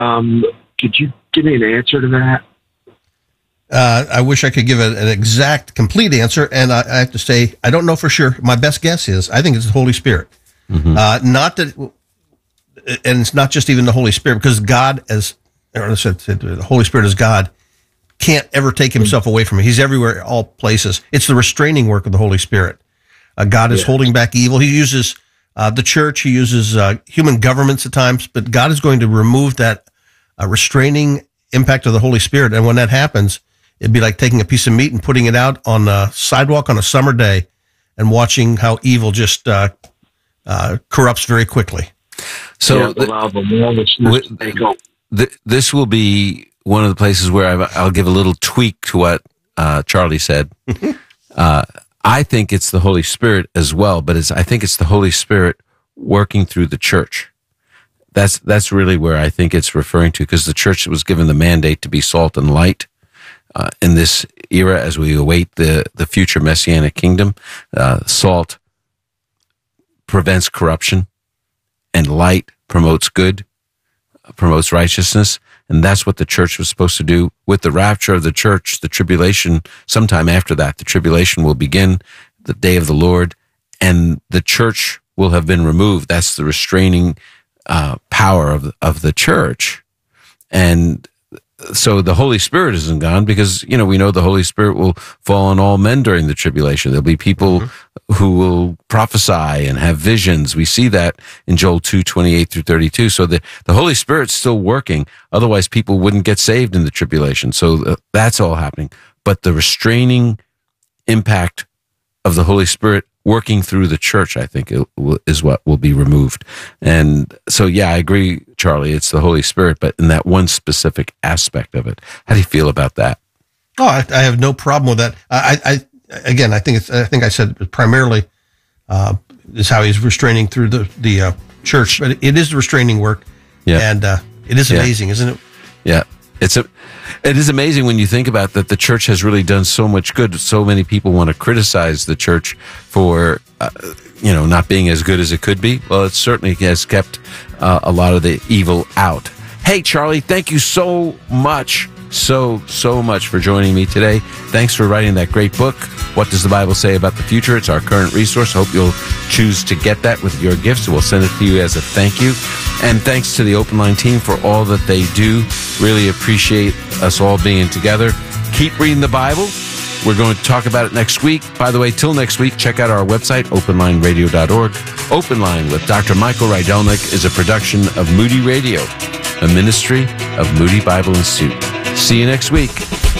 Could you give me an answer to that? I wish I could give an exact, complete answer, and I have to say, I don't know for sure. My best guess is, I think it's the Holy Spirit. Not that, and it's not just even the Holy Spirit, because God, the Holy Spirit is God, can't ever take himself away from it. He's everywhere, all places. It's the restraining work of the Holy Spirit. God is holding back evil. He uses the church, he uses human governments at times, but God is going to remove that restraining impact of the Holy Spirit. And when that happens, it'd be like taking a piece of meat and putting it out on a sidewalk on a summer day and watching how evil just corrupts very quickly. So this will be one of the places where I'll give a little tweak to what Charlie said. I think it's the Holy Spirit as well, but I think it's the Holy Spirit working through the church. That's really where I think it's referring to, because the church was given the mandate to be salt and light. In this era, as we await the future messianic kingdom, salt prevents corruption, and light promotes good, promotes righteousness, and that's what the church was supposed to do. With the rapture of the church, the tribulation, sometime after that, the tribulation will begin, the day of the Lord, and the church will have been removed. That's the restraining power of the church, and so the Holy Spirit isn't gone, because, we know the Holy Spirit will fall on all men during the tribulation. There'll be people who will prophesy and have visions. We see that in Joel 2:28-32. So the Holy Spirit's still working. Otherwise, people wouldn't get saved in the tribulation. So that's all happening. But the restraining impact of the Holy Spirit working through the church, I think, is what will be removed. And so, I agree, Charlie, it's the Holy Spirit, but in that one specific aspect of it. How do you feel about that? Oh, I have no problem with that. I think I said primarily is how he's restraining through the church, but it is the restraining work, and it is amazing, isn't it? Yeah, it is amazing when you think about that. The church has really done so much good. So many people want to criticize the church for, not being as good as it could be. Well, it certainly has kept a lot of the evil out. Hey, Charlie, thank you so much, so much for joining me today. Thanks for writing that great book, What Does the Bible Say About the Future? It's our current resource. Hope you'll choose to get that with your gifts. We'll send it to you as a thank you. And thanks to the Open Line team for all that they do. Really appreciate us all being together. Keep reading the Bible. We're going to talk about it next week. By the way, till next week, check out our website, openlineradio.org. Open Line with Dr. Michael Rydelnik is a production of Moody Radio, a ministry of Moody Bible Institute. See you next week.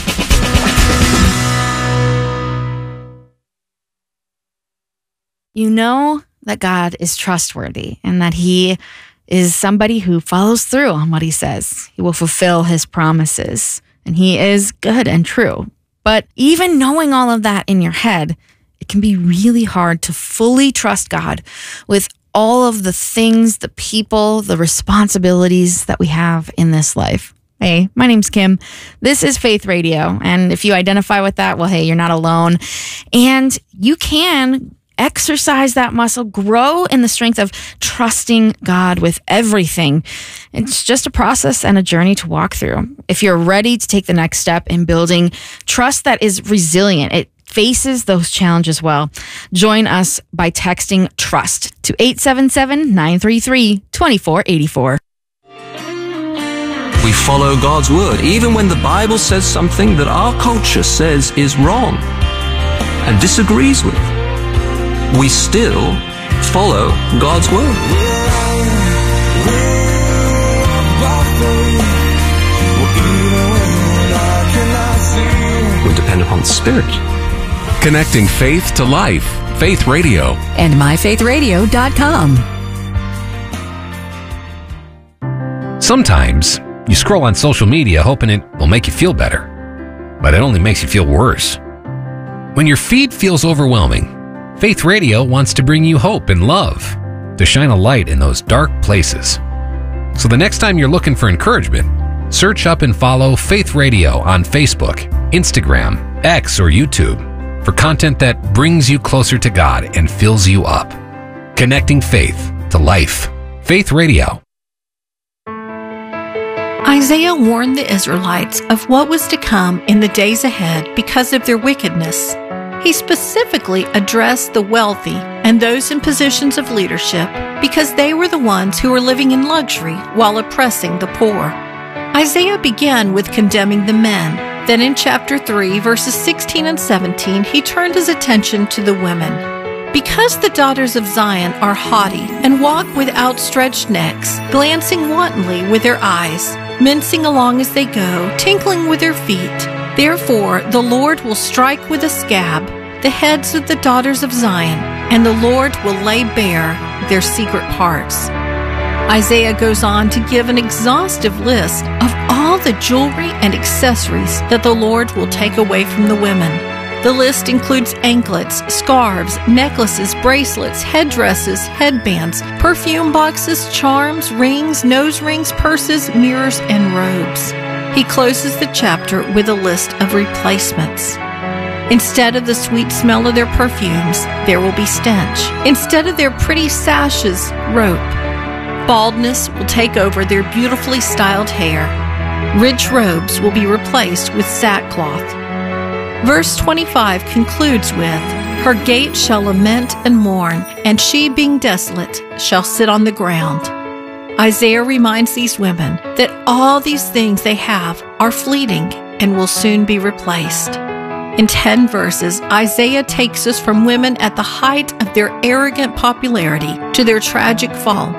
You know that God is trustworthy and that he is somebody who follows through on what he says. He will fulfill his promises, and he is good and true. But even knowing all of that in your head, it can be really hard to fully trust God with all of the things, the people, the responsibilities that we have in this life. Hey, my name's Kim. This is Faith Radio. And if you identify with that, well, hey, you're not alone. And you can exercise that muscle, grow in the strength of trusting God with everything. It's just a process and a journey to walk through. If you're ready to take the next step in building trust that is resilient, it faces those challenges well, join us by texting TRUST to 877-933-2484. We follow God's word, even when the Bible says something that our culture says is wrong and disagrees with. We still follow God's word. We depend upon the Spirit. Connecting faith to life. Faith Radio. And myfaithradio.com. Sometimes you scroll on social media hoping it will make you feel better, but it only makes you feel worse. When your feed feels overwhelming, Faith Radio wants to bring you hope and love, to shine a light in those dark places. So the next time you're looking for encouragement, search up and follow Faith Radio on Facebook, Instagram, X, or YouTube for content that brings you closer to God and fills you up. Connecting faith to life. Faith Radio. Isaiah warned the Israelites of what was to come in the days ahead because of their wickedness. He specifically addressed the wealthy and those in positions of leadership because they were the ones who were living in luxury while oppressing the poor. Isaiah began with condemning the men. Then in chapter 3, verses 16 and 17, he turned his attention to the women. Because the daughters of Zion are haughty and walk with outstretched necks, glancing wantonly with their eyes, mincing along as they go, tinkling with their feet, therefore the Lord will strike with a scab the heads of the daughters of Zion, and the Lord will lay bare their secret parts. Isaiah goes on to give an exhaustive list of all the jewelry and accessories that the Lord will take away from the women. The list includes anklets, scarves, necklaces, bracelets, headdresses, headbands, perfume boxes, charms, rings, nose rings, purses, mirrors, and robes. He closes the chapter with a list of replacements. Instead of the sweet smell of their perfumes, there will be stench. Instead of their pretty sashes, rope. Baldness will take over their beautifully styled hair. Rich robes will be replaced with sackcloth. Verse 25 concludes with, "Her gate shall lament and mourn, and she, being desolate, shall sit on the ground." Isaiah reminds these women that all these things they have are fleeting and will soon be replaced. In 10 verses, Isaiah takes us from women at the height of their arrogant popularity to their tragic fall.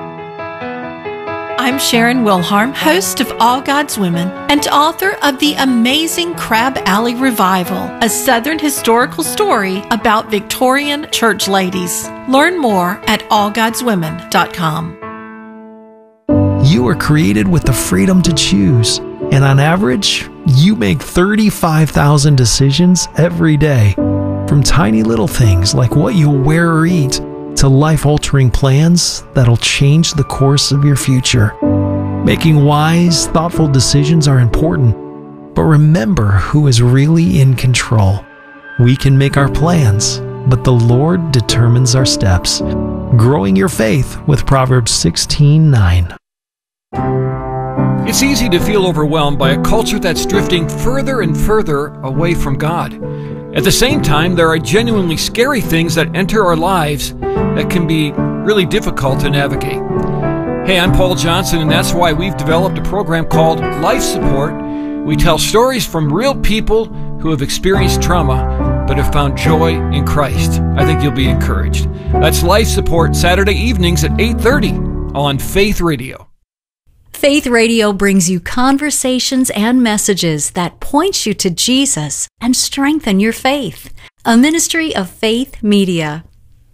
I'm Sharon Wilharm, host of All God's Women and author of the amazing Crab Alley Revival, a Southern historical story about Victorian church ladies. Learn more at allgodswomen.com. You are created with the freedom to choose, and on average, you make 35,000 decisions every day. From tiny little things like what you'll wear or eat, to life-altering plans that'll change the course of your future. Making wise, thoughtful decisions are important, but remember who is really in control. We can make our plans, but the Lord determines our steps. Growing your faith with Proverbs 16:9. It's easy to feel overwhelmed by a culture that's drifting further and further away from God. At the same time, there are genuinely scary things that enter our lives that can be really difficult to navigate. Hey, I'm Paul Johnson, and that's why we've developed a program called Life Support. We tell stories from real people who have experienced trauma but have found joy in Christ. I think you'll be encouraged. That's Life Support, Saturday evenings at 8:30 on Faith Radio. Faith Radio brings you conversations and messages that point you to Jesus and strengthen your faith. A ministry of Faith Media.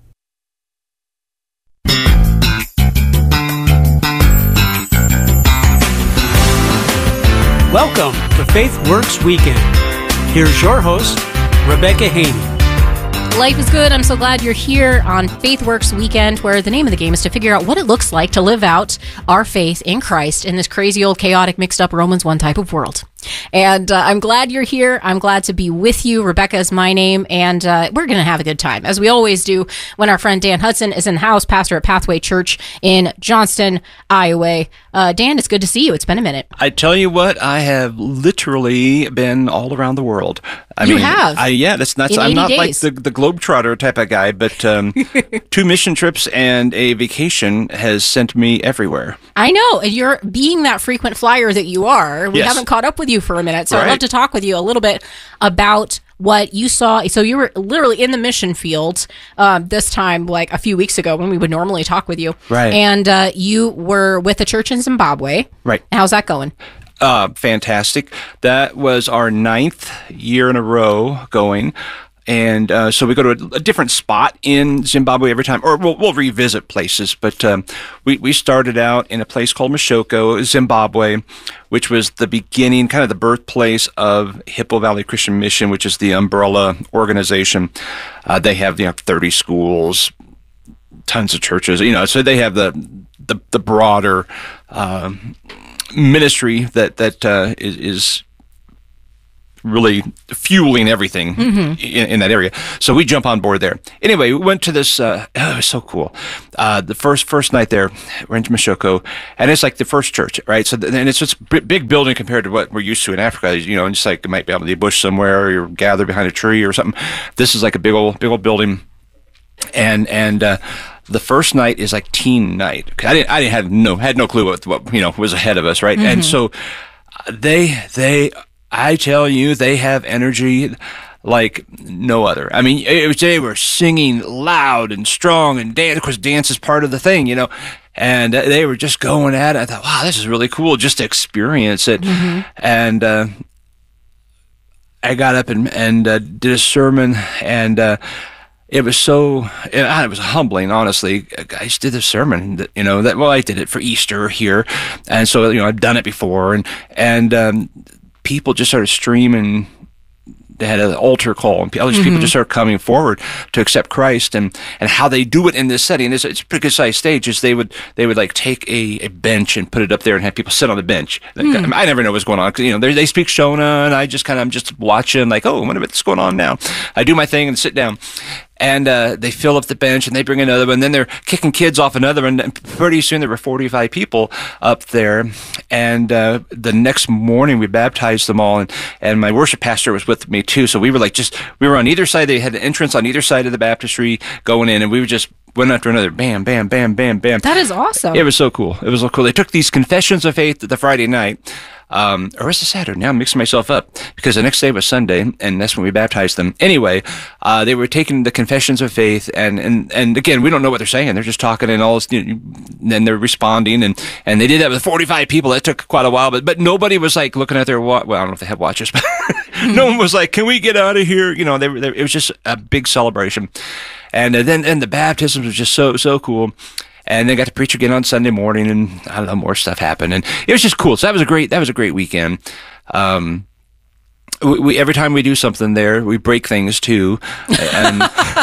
Welcome to Faith Works Weekend. Here's your host, Rebecca Haney. Life is good. I'm so glad you're here on Faith Works Weekend, where the name of the game is to figure out what it looks like to live out our faith in Christ in this crazy old chaotic mixed up Romans 1 type of world. And I'm glad you're here. I'm glad to be with you. Rebecca is my name, and we're going to have a good time, as we always do when our friend Dan Hudson is in the house, pastor at Pathway Church in Johnston, Iowa. Dan, it's good to see you. It's been a minute. I tell you what, I have literally been all around the world. I mean, yeah, that's nuts. I'm not days. Like the Globetrotter type of guy, but 2 mission trips and a vacation has sent me everywhere. I know. And you're being that frequent flyer that you are. We haven't caught up with you for a minute, so I'd love to talk with you a little bit about what you saw. So you were literally in the mission field this time, like a few weeks ago when we would normally talk with you. Right. And you were with a church in Zimbabwe. Right. How's that going? Fantastic. That was our 9th year in a row going. And so we go to a different spot in Zimbabwe every time, or we'll revisit places. But we started out in a place called Mashoko, Zimbabwe, which was the beginning, kind of the birthplace of Hippo Valley Christian Mission, which is the umbrella organization. They have 30 schools, tons of churches, so they have the broader ministry that is really fueling everything in that area. So we jump on board there. Anyway, we went to this, it was so cool. The first night there, we're in Mashoko, and it's like the first church, right? So, and it's just a big building compared to what we're used to in Africa, you know, and just like it might be out in the bush somewhere, or you're gathered behind a tree or something. This is like a big old building. And the first night is like teen night. I had no clue what you know was ahead of us, right? And so I tell you, they have energy like no other. I mean, they were singing loud and strong and dance. Of course, dance is part of the thing, you know. And they were just going at it. I thought, wow, this is really cool just to experience it. And I got up and did a sermon, and it was it was humbling, honestly. I just did the sermon, that, you know, I did it for Easter here. And so, you know, I've done it before. And people just started streaming. They had an altar call, and all these people just started coming forward to accept Christ, and how they do it in this setting. It's a pretty good sized stage. Is they would like take a bench and put it up there and have people sit on the bench. I never know what's going on, 'cause, you know, they speak Shona, and I'm just watching, like, oh, I wonder what's going on now. I do my thing and sit down. And they fill up the bench, and they bring another one. And then they're kicking kids off another one. And pretty soon there were 45 people up there. And the next morning we baptized them all. And my worship pastor was with me too. So we were we were on either side. They had an entrance on either side of the baptistry going in, and we were just one after another. Bam, bam, bam, bam, bam. That is awesome. It was so cool. It was so cool. They took these confessions of faith the Friday night. Or was it Saturday? Now I'm mixing myself up, because the next day was Sunday, and that's when we baptized them. Anyway, they were taking the confessions of faith, and again, we don't know what they're saying. They're just talking, and all this, you know, then they're responding, and they did that with 45 people. That took quite a while, but nobody was like looking at their watch. Well, I don't know if they had watches, but no one was like, "Can we get out of here?" You know, it was just a big celebration, and then the baptism was just so cool. And then got to preach again on Sunday morning, and I don't know, more stuff happened, and it was just cool. So that was a great weekend. We every time we do something there, we break things too, and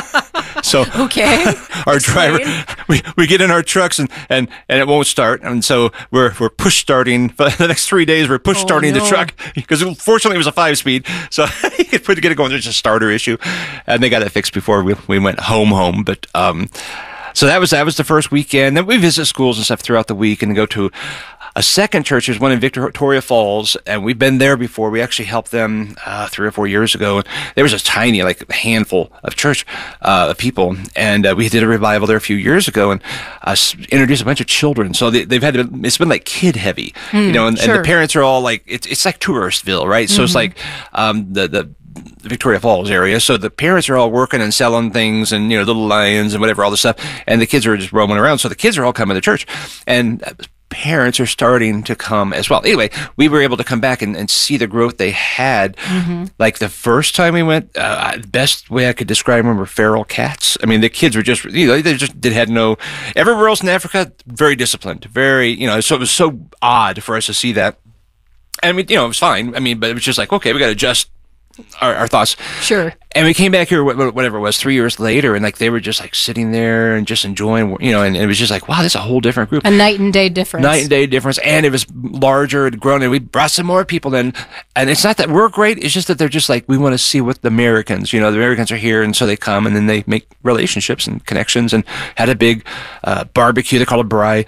so okay, our driver, we get in our trucks and it won't start, and so we're push starting for the next 3 days. We're push starting the truck, because fortunately it was a 5-speed, so you could get it going. There's a starter issue, and they got it fixed before we went home. But so that was the first weekend. Then we visit schools and stuff throughout the week, and go to a second church. There's one in Victoria Falls, and we've been there before. We actually helped them 3 or 4 years ago. There was a tiny, like, handful of church of people, and we did a revival there a few years ago, and introduced a bunch of children. So they've had it's been like kid heavy, you know, and the parents are all like, it's like Touristville, right? So it's like the Victoria Falls area. So the parents are all working and selling things, and, you know, little lions and whatever, all this stuff. And the kids are just roaming around. So the kids are all coming to church, and parents are starting to come as well. Anyway, we were able to come back and see the growth they had. Like the first time we went, the best way I could describe them were feral cats. I mean, the kids were just, you know, they had no, everywhere else in Africa, very disciplined, very, you know, so it was so odd for us to see that. And you know, it was fine. I mean, but it was just like, okay, we got to adjust our thoughts. Sure. And we came back here, whatever it was, 3 years later, and like they were just like sitting there and just enjoying, you know, and it was just like, wow, this is a whole different group. A night and day difference. Night and day difference. And it was larger and grown, and we brought some more people in. And it's not that we're great, it's just that they're just like, we want to see what the Americans are here, and so they come, and then they make relationships and connections, and had a big barbecue, they call it braai,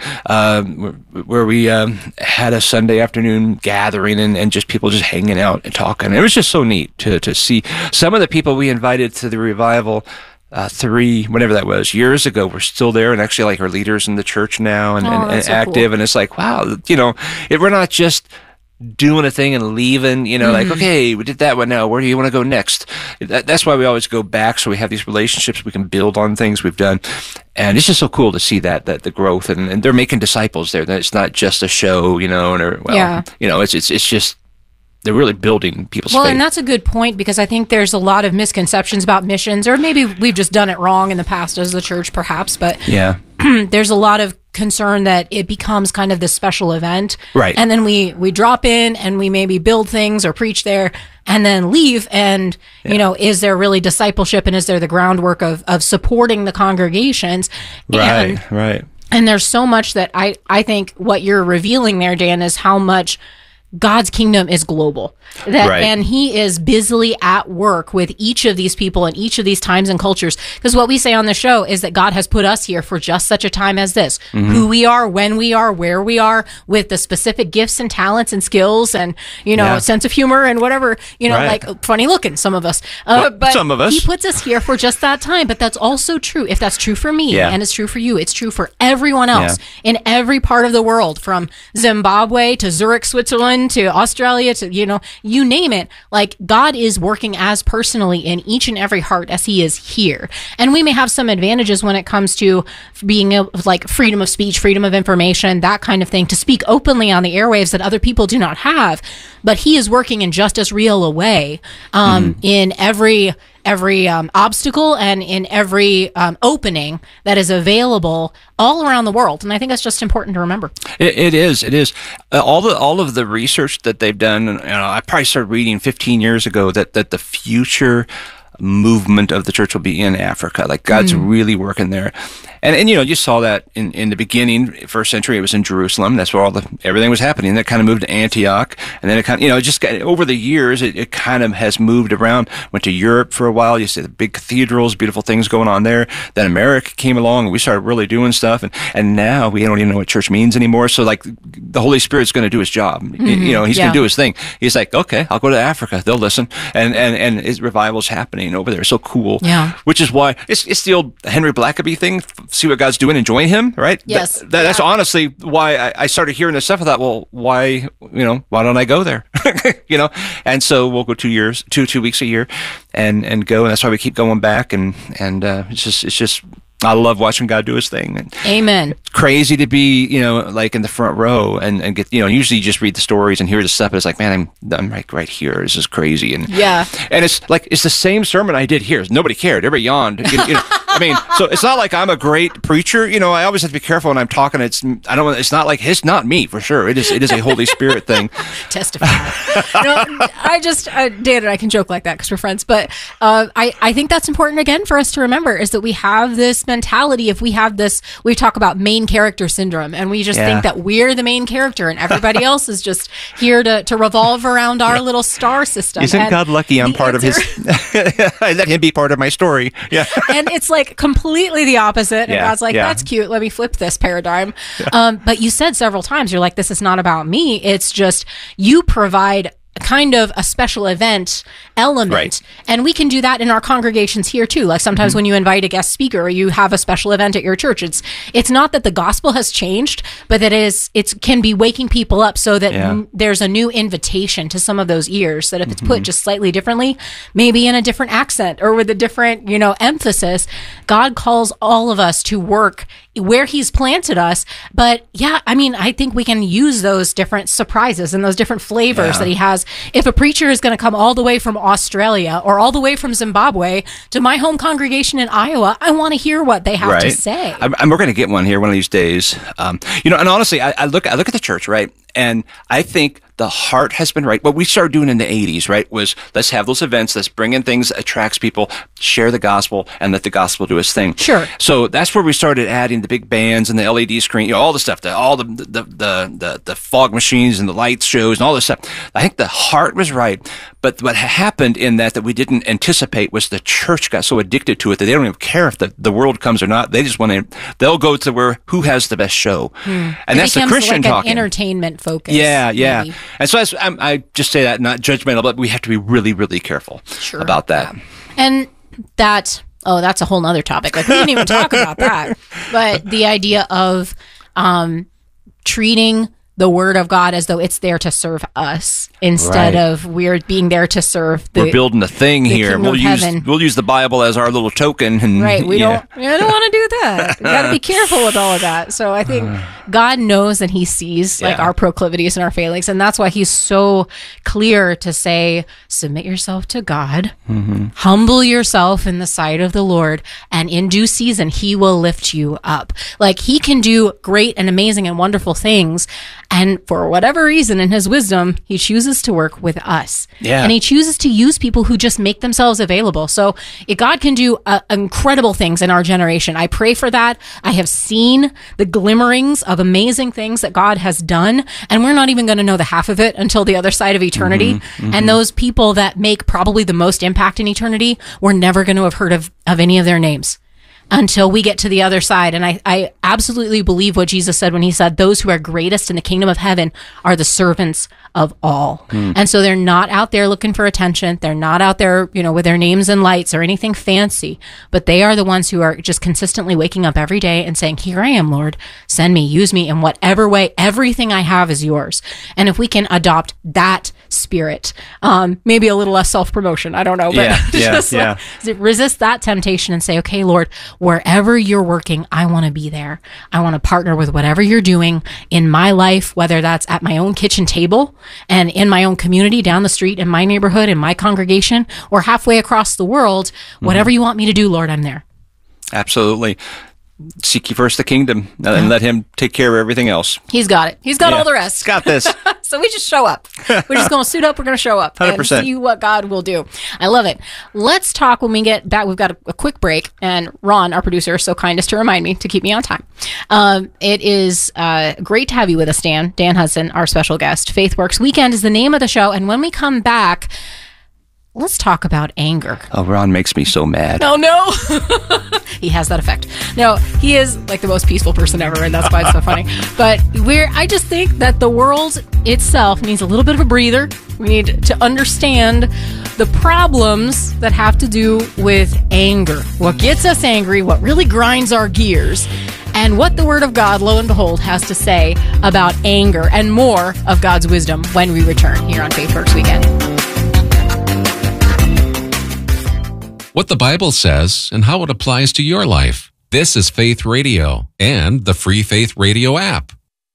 where we had a Sunday afternoon gathering, and just people just hanging out and talking. It was just so neat to see. Some of the people we invited to the revival 3, whatever that was, years ago, were still there, and actually like are leaders in the church now, and so active. Cool. And it's like, wow, you know, we're not just doing a thing and leaving, you know, like, okay, we did that one, now where do you want to go next? That's why we always go back, so we have these relationships, we can build on things we've done. And it's just so cool to see that the growth, and they're making disciples there. It's not just a show, you know, you know, it's just, they're really building people's faith. And that's a good point, because I think there's a lot of misconceptions about missions, or maybe we've just done it wrong in the past as the church, perhaps, but there's a lot of concern that it becomes kind of this special event. Right. And then we drop in, and we maybe build things or preach there, and then leave. And, you know, is there really discipleship, and is there the groundwork of supporting the congregations? Right. And there's so much that I think what you're revealing there, Dan, is how much God's kingdom is global. And he is busily at work with each of these people in each of these times and cultures. Because what we say on the show is that God has put us here for just such a time as this. Who we are, when we are, where we are, with the specific gifts and talents and skills and, sense of humor and whatever, like funny looking, some of us. But some of us. He puts us here for just that time. But that's also true. If that's true for me and it's true for you, it's true for everyone else in every part of the world, from Zimbabwe to Zurich, Switzerland, to Australia, to, you name it. Like, God is working as personally in each and every heart as he is here. And we may have some advantages when it comes to being like freedom of speech, freedom of information, that kind of thing, to speak openly on the airwaves that other people do not have. But he is working in just as real a way in every obstacle and in every opening that is available all around the world. And I think that's just important to remember. It is. All of the research that they've done, and I probably started reading 15 years ago that the future movement of the church will be in Africa. Like, God's really working there. And you saw that in the beginning, first century, it was in Jerusalem. That's where everything was happening. That kind of moved to Antioch. And then it kind of, just got, over the years, it kind of has moved around. Went to Europe for a while. You see the big cathedrals, beautiful things going on there. Then America came along and we started really doing stuff. And now we don't even know what church means anymore. So, like, the Holy Spirit's going to do his job. He's going to do his thing. He's like, okay, I'll go to Africa. They'll listen. And his revival's happening over there. So cool. Yeah. Which is why it's the old Henry Blackaby thing. See what God's doing and join him, right? Yes. That's honestly why I started hearing this stuff. I thought, well, why don't I go there? And so we'll go 2 weeks a year and go. And that's why we keep going back. And it's just, I love watching God do his thing. Amen. It's crazy to be, like in the front row and get, usually you just read the stories and hear the stuff, but it's like, man, I'm right here. This is crazy. And it's like, it's the same sermon I did here. Nobody cared. Everybody yawned. I mean, so it's not like I'm a great preacher. I always have to be careful when I'm talking. It's not me for sure. It is a Holy Spirit thing. Testify. Dan and I can joke like that because we're friends, but I think that's important again for us to remember, is that we have this mentality. If we have this, we talk about main character syndrome, and we just think that we're the main character and everybody else is just here to revolve around our little star system. Isn't God lucky I'm part of his? I let him be part of my story. Yeah. And it's like completely the opposite. And God's like, that's cute. Let me flip this paradigm. Yeah. But you said several times, you're like, this is not about me. It's just, you provide kind of a special event element. Right. And we can do that in our congregations here too. Like sometimes when you invite a guest speaker or you have a special event at your church, it's not that the gospel has changed, but that it can be waking people up so that there's a new invitation to some of those ears, that if it's put just slightly differently, maybe in a different accent or with a different, emphasis, God calls all of us to work where he's planted us. But I think we can use those different surprises and those different flavors that he has. If a preacher is going to come all the way from Australia or all the way from Zimbabwe to my home congregation in Iowa, I want to hear what they have to say. We're going to get one here one of these days. And honestly, I look at the church, right? And I think the heart has been right. What we started doing in the 80s, right, was let's have those events, let's bring in things that attracts people, share the gospel, and let the gospel do its thing. Sure. So that's where we started adding the big bands and the LED screen, all the stuff, all the fog machines and the light shows and all this stuff. I think the heart was right. But what happened in that we didn't anticipate was the church got so addicted to it that they don't even care if the world comes or not. They just they'll go to who has the best show. And that's the Christian like talking. An entertainment focus. Yeah. Maybe. And so I just say that, not judgmental, but we have to be really, really careful about that. Yeah. And that's a whole nother topic. Like, we didn't even talk about that. But the idea of treating the word of God as though it's there to serve us instead of we're being there to serve we're building a thing here. We'll use the Bible as our little token. And, we don't want to do that. We got to be careful with all of that. So I think God knows and he sees like our proclivities and our failings. And that's why he's so clear to say, submit yourself to God, humble yourself in the sight of the Lord, and in due season, he will lift you up. Like, he can do great and amazing and wonderful things And for whatever reason, in his wisdom, he chooses to work with us. Yeah. And he chooses to use people who just make themselves available. So God can do incredible things in our generation. I pray for that. I have seen the glimmerings of amazing things that God has done, and we're not even going to know the half of it until the other side of eternity. And those people that make probably the most impact in eternity, we're never going to have heard of any of their names until we get to the other side. And I absolutely believe what Jesus said when he said, those who are greatest in the kingdom of heaven are the servants of all. And so they're not out there looking for attention. They're not out there, with their names and lights or anything fancy, but they are the ones who are just consistently waking up every day and saying, here I am, Lord, send me, use me in whatever way. Everything I have is yours. And if we can adopt that spirit, maybe a little less self-promotion, I don't know, but resist that temptation and say, okay, Lord, wherever you're working, I want to be there. I want to partner with whatever you're doing in my life, whether that's at my own kitchen table and in my own community, down the street, in my neighborhood, in my congregation, or halfway across the world. Whatever you want me to do, Lord, I'm there. Absolutely. Seek ye first the kingdom and let him take care of everything else. He's got it. He's got all the rest. He's got this. So we just show up. We're just going to suit up. We're going to show up 100%. and see what God will do. I love it. Let's talk when we get back. We've got a quick break, and Ron, our producer, is so kind as to remind me to keep me on time. It is great to have you with us, Dan. Dan Hudson, our special guest. FaithWorks Weekend is the name of the show. And when we come back, let's talk about anger. Oh, Ron makes me so mad. Oh, no. He has that effect. No, he is like the most peaceful person ever, and that's why it's so funny. But I just think that the world itself needs a little bit of a breather. We need to understand the problems that have to do with anger. What gets us angry, what really grinds our gears, and what the Word of God, lo and behold, has to say about anger, and more of God's wisdom when we return here on FaithWorks Weekend. What the Bible says and how it applies to your life. This is Faith Radio and the free Faith Radio app.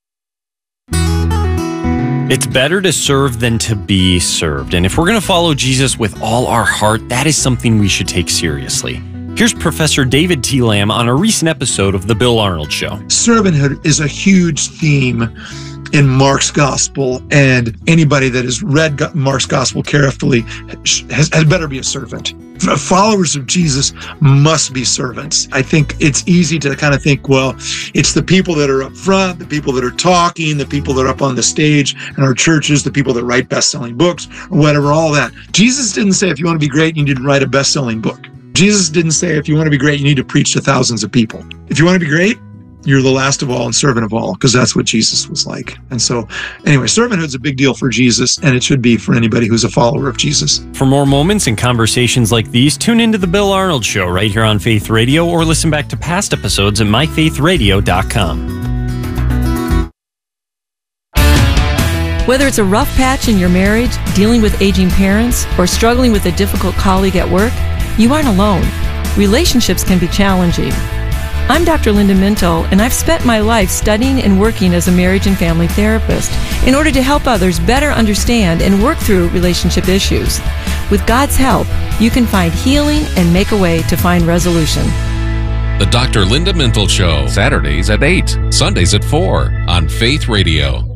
It's better to serve than to be served. And if we're going to follow Jesus with all our heart, that is something we should take seriously. Here's Professor David T. Lamb on a recent episode of The Bill Arnold Show. Servanthood is a huge theme in Mark's gospel, and anybody that has read Mark's gospel carefully has better be a servant. Followers of Jesus must be servants. I think it's easy to kind of think, well, it's the people that are up front, the people that are talking, the people that are up on the stage in our churches, the people that write best-selling books, or whatever, all that. Jesus didn't say if you want to be great, you need to write a best-selling book. Jesus didn't say if you want to be great, you need to preach to thousands of people. If you want to be great, you're the last of all and servant of all, because that's what Jesus was like. And so, anyway, servanthood's a big deal for Jesus, and it should be for anybody who's a follower of Jesus. For more moments and conversations like these, tune into The Bill Arnold Show right here on Faith Radio, or listen back to past episodes at myfaithradio.com. Whether it's a rough patch in your marriage, dealing with aging parents, or struggling with a difficult colleague at work, you aren't alone. Relationships can be challenging. I'm Dr. Linda Minto, and I've spent my life studying and working as a marriage and family therapist in order to help others better understand and work through relationship issues. With God's help, you can find healing and make a way to find resolution. The Dr. Linda Minto Show, Saturdays at 8, Sundays at 4 on Faith Radio.